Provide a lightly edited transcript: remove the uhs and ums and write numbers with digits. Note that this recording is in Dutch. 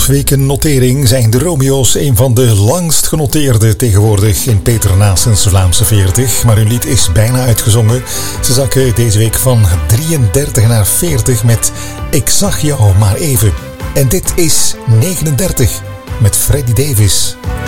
12 weken notering zijn de Romeo's een van de langst genoteerde tegenwoordig in Peter Naessens Vlaamse 40. Maar hun lied is bijna uitgezongen. Ze zakken deze week van 33 naar 40 met Ik zag jou maar even. En dit is 39 met Freddy Davis.